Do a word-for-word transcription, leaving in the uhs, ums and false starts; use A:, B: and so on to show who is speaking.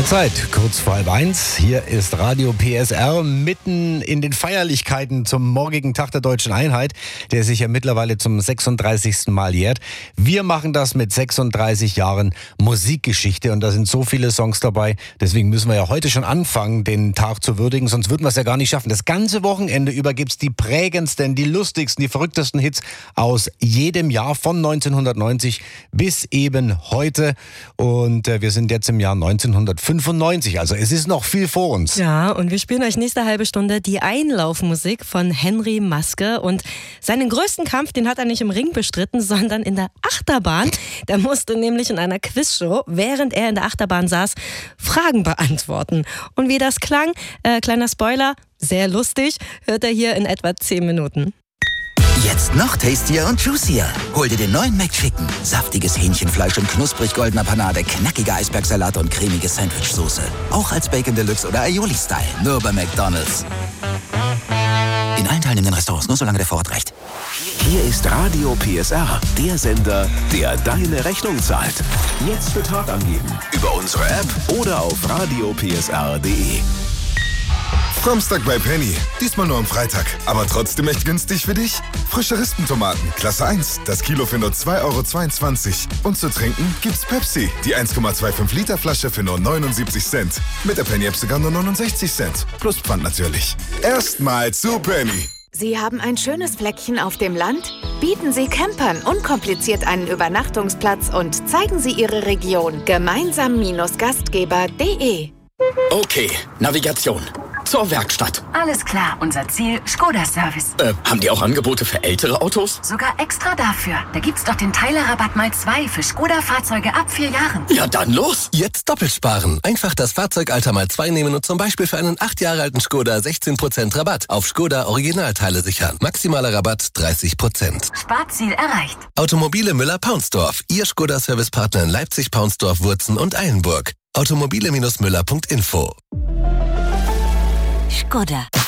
A: Mahlzeit, kurz vor halb eins. Hier ist Radio P S R mitten in den Feierlichkeiten zum morgigen Tag der Deutschen Einheit, der sich ja mittlerweile zum sechsunddreißigsten Mal jährt. Wir machen das mit sechsunddreißig Jahren Musikgeschichte und da sind so viele Songs dabei. Deswegen müssen wir ja heute schon anfangen, den Tag zu würdigen, sonst würden wir es ja gar nicht schaffen. Das ganze Wochenende über gibt's die prägendsten, die lustigsten, die verrücktesten Hits aus jedem Jahr von neunzehnhundertneunzig bis eben heute. Und äh, wir sind jetzt im Jahr neunzehnhundertfünfundneunzig, also es ist noch viel vor uns.
B: Ja, und wir spielen euch nächste halbe Stunde die Einlaufmusik von Henry Maske. Und seinen größten Kampf, den hat er nicht im Ring bestritten, sondern in der Achterbahn. Der musste nämlich in einer Quizshow, während er in der Achterbahn saß, Fragen beantworten. Und wie das klang, äh, kleiner Spoiler, sehr lustig, hört er hier in etwa zehn Minuten.
C: Jetzt noch tastier und juicier. Hol dir den neuen McChicken. Saftiges Hähnchenfleisch in knusprig goldener Panade, knackiger Eisbergsalat und cremige Sandwichsoße. Auch als Bacon Deluxe oder Aioli-Style. Nur bei McDonald's. In allen teilnehmenden Restaurants, nur solange der Vorrat reicht.
D: Hier ist Radio P S R, der Sender, der deine Rechnung zahlt. Jetzt Betrag angeben. Über unsere App oder auf radio p s r punkt d e.
E: Samstag bei Penny. Diesmal nur am Freitag. Aber trotzdem echt günstig für dich. Frische Rispentomaten, Klasse eins. Das Kilo für nur zwei Euro zweiundzwanzig. Und zu trinken gibt's Pepsi. Die eins Komma fünfundzwanzig Liter Flasche für nur neunundsiebzig Cent. Mit der Penny-App sogar nur neunundsechzig Cent. Plus Pfand natürlich. Erstmal zu Penny.
F: Sie haben ein schönes Fleckchen auf dem Land? Bieten Sie Campern unkompliziert einen Übernachtungsplatz und zeigen Sie Ihre Region. Gemeinsam Gastgeber punkt de.
G: Okay, Navigation. Zur Werkstatt.
H: Alles klar, unser Ziel, Skoda-Service.
G: Äh, haben die auch Angebote für ältere Autos?
H: Sogar extra dafür. Da gibt's doch den Teilerrabatt mal zwei für Skoda-Fahrzeuge ab vier Jahren.
G: Ja, dann los.
I: Jetzt doppelt sparen. Einfach das Fahrzeugalter mal zwei nehmen und zum Beispiel für einen acht Jahre alten Skoda sechzehn Prozent Rabatt auf Skoda Originalteile sichern. Maximaler Rabatt dreißig Prozent.
H: Sparziel erreicht.
I: Automobile Müller-Paunsdorf. Ihr Skoda-Servicepartner in Leipzig, Paunsdorf, Wurzen und Eilenburg. automobile Müller punkt info.
H: Skoda.